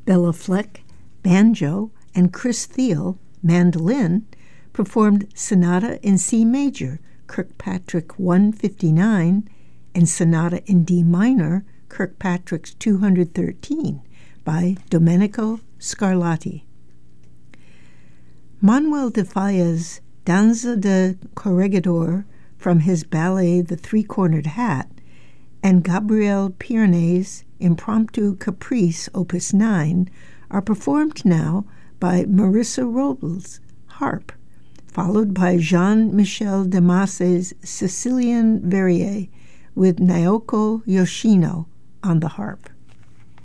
Bella Fleck, banjo, and Chris Thiel, mandolin, performed Sonata in C major, Kirkpatrick 159, and Sonata in D minor, Kirkpatrick's 213, by Domenico Scarlatti. Manuel de Falla's Danza de Corregidor from his ballet The Three-Cornered Hat, and Gabriel Piernet's Impromptu Caprice, Opus 9, are performed now by Marissa Robles, harp, followed by Jean-Michel Damas's Sicilian Verrier with Naoko Yoshino on the harp.